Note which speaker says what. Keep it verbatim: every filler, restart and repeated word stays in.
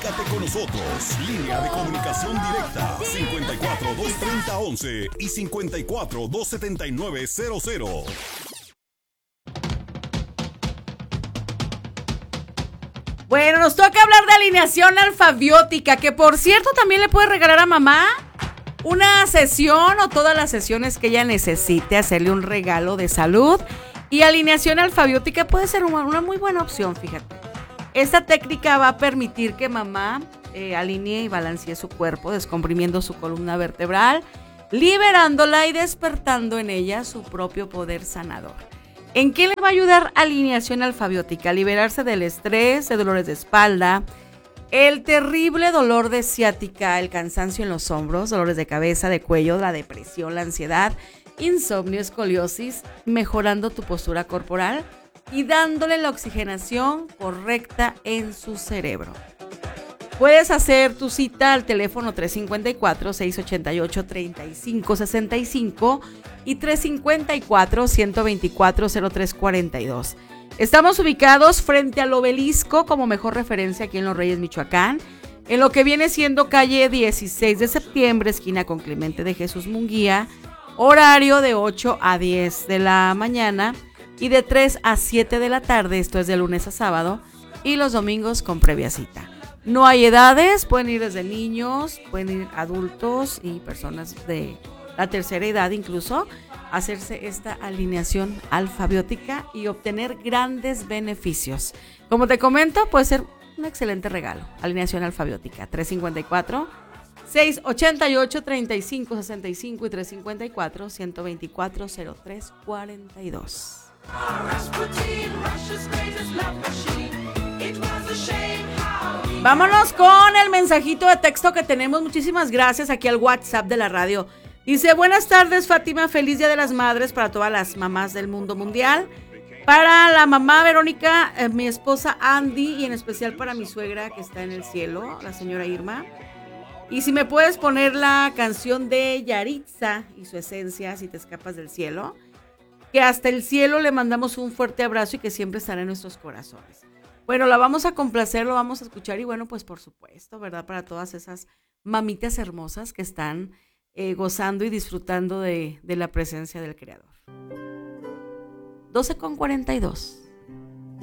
Speaker 1: Comunícate con nosotros. Línea de comunicación directa cincuenta y cuatro, doscientos treinta, once y cincuenta y cuatro, doscientos setenta y nueve, cero cero.
Speaker 2: Bueno, nos toca hablar de alineación alfabiótica, que por cierto también le puede regalar a mamá una sesión o todas las sesiones que ella necesite, hacerle un regalo de salud. Y alineación alfabiótica puede ser una, una muy buena opción, fíjate. Esta técnica va a permitir que mamá eh, alinee y balancee su cuerpo, descomprimiendo su columna vertebral, liberándola y despertando en ella su propio poder sanador. ¿En qué le va a ayudar alineación alfabiótica? Liberarse del estrés, de dolores de espalda, el terrible dolor de ciática, el cansancio en los hombros, dolores de cabeza, de cuello, la depresión, la ansiedad, insomnio, escoliosis, mejorando tu postura corporal y dándole la oxigenación correcta en su cerebro. Puedes hacer tu cita al teléfono tres cinco cuatro, seis ocho ocho, tres cinco seis cinco y tres cinco cuatro, uno dos cuatro, cero tres cuatro dos. Estamos ubicados frente al Obelisco como mejor referencia aquí en Los Reyes, Michoacán, en lo que viene siendo calle dieciséis de septiembre, esquina con Clemente de Jesús Munguía, horario de ocho a diez de la mañana y de tres a siete de la tarde, esto es de lunes a sábado, y los domingos con previa cita. No hay edades, pueden ir desde niños, pueden ir adultos y personas de la tercera edad incluso, hacerse esta alineación alfabiótica y obtener grandes beneficios. Como te comento, puede ser un excelente regalo. Alineación alfabiótica, tres cinco cuatro, seis ocho ocho, tres cinco seis cinco y tres cinco cuatro, uno dos cuatro, cero tres cuatro dos. Vámonos con el mensajito de texto que tenemos. Muchísimas gracias aquí al WhatsApp de la radio. Dice, buenas tardes Fátima, feliz Día de las Madres para todas las mamás del mundo mundial. Para la mamá Verónica, eh, mi esposa Andy y en especial para mi suegra que está en el cielo, la señora Irma. Y si me puedes poner la canción de Yaritza y su esencia, Si te escapas del cielo, que hasta el cielo le mandamos un fuerte abrazo y que siempre estará en nuestros corazones. Bueno, la vamos a complacer, lo vamos a escuchar y bueno, pues por supuesto, ¿verdad? Para todas esas mamitas hermosas que están eh, gozando y disfrutando de, de la presencia del Creador. doce con cuarenta y dos.